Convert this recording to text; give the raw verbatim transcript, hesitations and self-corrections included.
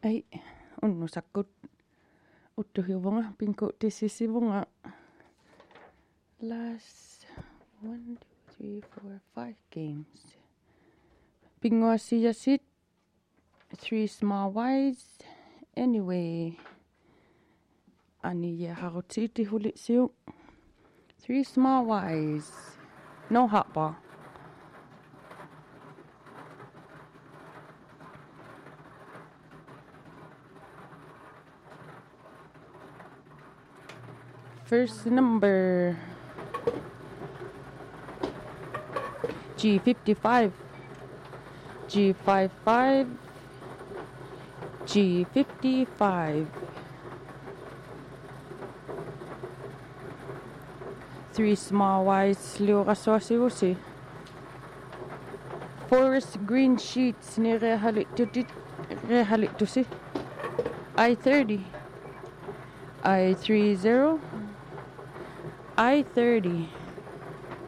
Ai, unnu sakkut uttuhiuvunga pinko tisisivunga. Last one, two, three, four, five games. Pingoa siya sit. Three small wides. Anyway. Ani ya harutiti hulit siu. Three small wides. No hot ball. First number G fifty-five, G fifty-five, G fifty-five. Three small wides liurassuasiusi. Forest green sheets ni rehalittutit rehalittusi. I thirty, I thirty, I thirty.